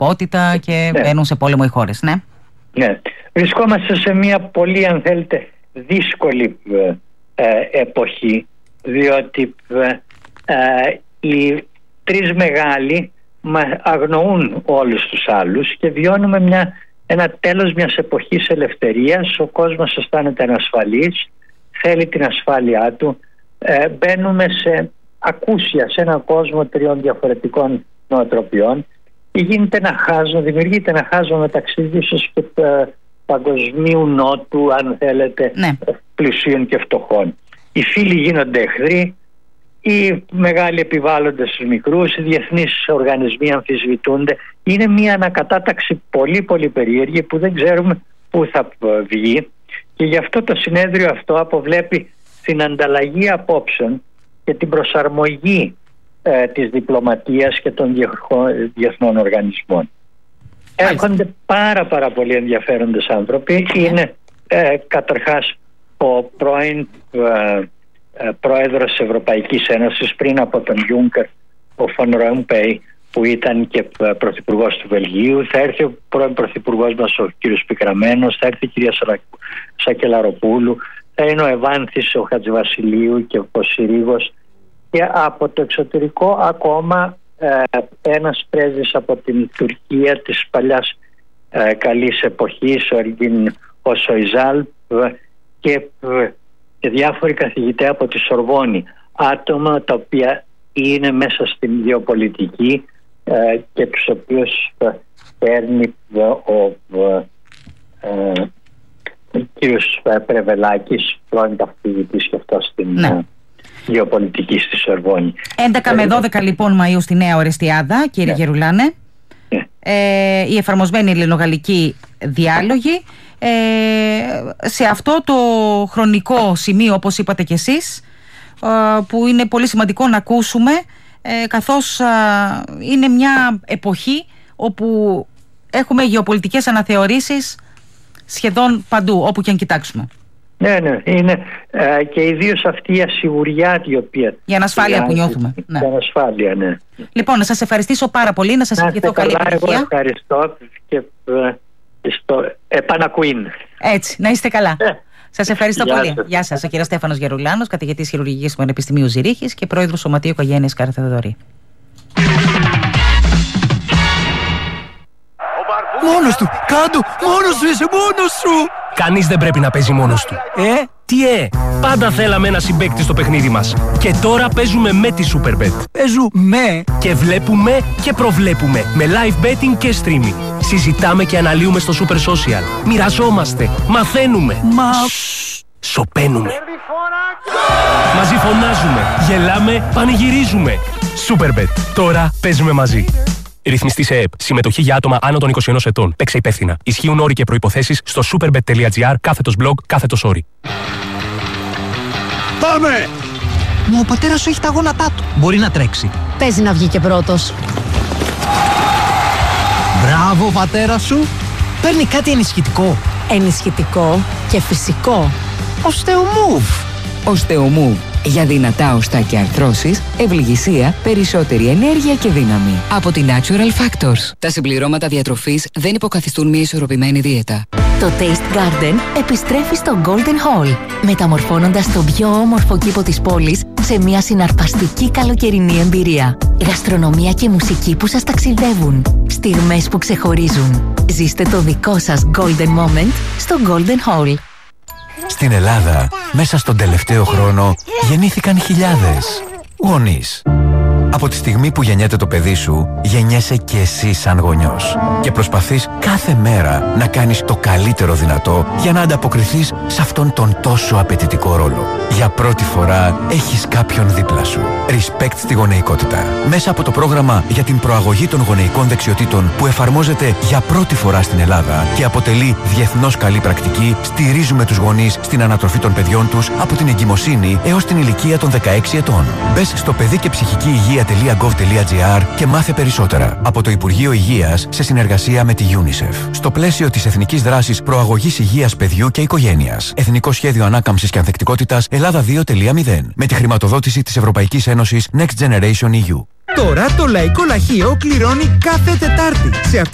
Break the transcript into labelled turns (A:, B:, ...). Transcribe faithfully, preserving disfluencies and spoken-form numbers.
A: ανθρωπότητα και ναι. μπαίνουν σε πόλεμο οι χώρες. Ναι.
B: Ναι. Βρισκόμαστε σε μια πολύ, αν θέλετε, δύσκολη ε, εποχή, διότι ε, ε, οι τρεις μεγάλοι αγνοούν όλους τους άλλους και βιώνουμε μια, ένα τέλος μιας εποχής ελευθερίας. Ο κόσμος αισθάνεται ανασφαλής, θέλει την ασφάλειά του. Ε, μπαίνουμε σε ακούσια, σε έναν κόσμο τριών διαφορετικών νοοτροπιών και γίνεται ένα χάσμα, δημιουργείται ένα χάσμα μεταξύ ίσως και παγκοσμίου νότου, αν θέλετε, ναι. πλουσίων και φτωχών. Οι φίλοι γίνονται εχθροί, οι μεγάλοι επιβάλλονται στους μικρούς, οι διεθνείς οργανισμοί αμφισβητούνται. Είναι μια ανακατάταξη πολύ πολύ περίεργη που δεν ξέρουμε πού θα βγει, και γι' αυτό το συνέδριο αυτό αποβλέπει την ανταλλαγή απόψεων και την προσαρμογή ε, της διπλωματίας και των διεθνών οργανισμών. Έρχονται πάρα πάρα πολύ ενδιαφέροντες άνθρωποι. Είναι ε, καταρχάς ο πρώην ε, ε, πρόεδρος της Ευρωπαϊκής Ένωσης πριν από τον Juncker, ο Van Rompuy, που ήταν και πρωθυπουργός του Βελγίου. Θα έρθει ο πρώην πρωθυπουργός μας, ο κύριος Πικραμένος, θα έρθει η κυρία Σακελαροπούλου, θα είναι ο Ευάνθης, ο Χατζηβασιλείου και ο Συρίγος, και από το εξωτερικό ακόμα ε, ένας πρέσβης από την Τουρκία της παλιάς ε, καλής εποχής, ο Εργίν ο Σοϊζάλ, ε, και, ε, και διάφοροι καθηγητές από τη Σορβόνη, άτομα τα οποία είναι μέσα στην γεωπολιτική ε, και τους οποίους ε, παίρνει ε, ο ε, ε, ο κύριος Πρεβελάκης, πρώην καθηγητής και αυτό στην ναι. ε, γεωπολιτική στη Σορβόνη.
A: έντεκα με δώδεκα λοιπόν Μαΐου στη Νέα Ορεστιάδα, κύριε ναι. Γερουλάνε. Ναι. Ε, η εφαρμοσμένη ελληνογαλλική διάλογη. Ε, σε αυτό το χρονικό σημείο, όπως είπατε κι εσείς, ε, που είναι πολύ σημαντικό να ακούσουμε, ε, καθώς ε, είναι μια εποχή όπου έχουμε γεωπολιτικές αναθεωρήσεις σχεδόν παντού, όπου και αν κοιτάξουμε.
B: Ναι, ναι, είναι ε, και ιδίως αυτή η ασιγουριά η οποία...
A: Για ανασφάλεια για, που νιώθουμε.
B: Για ναι. ανασφάλεια, ναι.
A: Λοιπόν, να σας ευχαριστήσω πάρα πολύ, να σας ευχηθώ καλή επιτυχία.
B: Εγώ ευχαριστώ και ε, στο επανακουήν.
A: Έτσι, να είστε καλά. Ε. Σας ευχαριστώ Γεια πολύ. Σας. Γεια σας, ο κύριος Στέφανος Γερουλάνος, καθηγητής χειρουργικής του Πανεπιστημίου Ζηρίχης και πρόεδρος Σωματείου Οικογένειας Καραθεδωρή.
C: Μόνος του! Κάντο! Μόνος σου είσαι! Μόνος σου!
D: Κανείς δεν πρέπει να παίζει μόνος του.
C: Ε?
D: Τι ε! Πάντα θέλαμε ένα συμπαίκτη στο παιχνίδι μας. Και τώρα παίζουμε με τη Superbet.
C: Παίζουμε!
D: Και βλέπουμε και προβλέπουμε. Με live betting και streaming. Συζητάμε και αναλύουμε στο Super Social. Μοιραζόμαστε. Μαθαίνουμε.
C: Μα...
D: Σωπαίνουμε. Μαζί φωνάζουμε. Γελάμε. Πανηγυρίζουμε. Superbet. Τώρα παίζουμε μαζί. Ρυθμιστή σε ΕΕΠ. Συμμετοχή για άτομα άνω των είκοσι ενός ετών. Παίξε υπεύθυνα. Ισχύουν όροι και προϋποθέσεις στο superbet.gr κάθετος blog κάθετος όροι.
C: Πάμε! Μα ο πατέρας σου έχει τα γόνατά του. Μπορεί να τρέξει.
E: Παίζει να βγει και πρώτος.
C: Μπράβο, πατέρα σου. Παίρνει κάτι ενισχυτικό.
E: Ενισχυτικό και φυσικό.
C: Οστεομούβ.
F: Οστεομούβ. Για δυνατά οστά και αρθρώσεις, ευληγησία, περισσότερη ενέργεια και δύναμη. Από την Natural Factors. Τα συμπληρώματα διατροφής δεν υποκαθιστούν μια ισορροπημένη δίαιτα.
E: Το Taste Garden επιστρέφει στο Golden Hall, μεταμορφώνοντας τον πιο όμορφο κήπο της πόλης σε μια συναρπαστική καλοκαιρινή εμπειρία. Γαστρονομία και μουσική που σας ταξιδεύουν. Στιγμές που ξεχωρίζουν. Ζήστε το δικό σας Golden Moment στο Golden Hall.
G: Στην Ελλάδα, μέσα στον τελευταίο χρόνο, γεννήθηκαν χιλιάδες γονείς. Από τη στιγμή που γεννιέται το παιδί σου, γεννιέσαι και εσύ σαν γονιός. Και προσπαθείς κάθε μέρα να κάνεις το καλύτερο δυνατό για να ανταποκριθείς σε αυτόν τον τόσο απαιτητικό ρόλο. Για πρώτη φορά έχεις κάποιον δίπλα σου. Respect στη γονεϊκότητα. Μέσα από το πρόγραμμα για την προαγωγή των γονεϊκών δεξιοτήτων που εφαρμόζεται για πρώτη φορά στην Ελλάδα και αποτελεί διεθνώς καλή πρακτική, στηρίζουμε τους γονείς στην ανατροφή των παιδιών τους από την εγκυμοσύνη έως την ηλικία των δεκαέξι ετών. Μπες στο παιδί και ψυχική υγεία.gov.gr και μάθε περισσότερα. Από το Υπουργείο Υγείας σε συνεργασία με τη UNICEF. Στο πλαίσιο της Εθνικής Δράσης Προαγωγής Υγείας Παιδιού και Οικογένειας. Εθνικό Σχέδιο Ανάκαμψης και Ανθεκτικότητας Ελλάδα δύο κόμμα μηδέν. Με τη χρηματοδότηση της Ευρωπαϊκής Ένωσης Next Generation ι γιου.
H: Τώρα το Λαϊκό Λαχείο κληρώνει κάθε Τετάρτη. Σε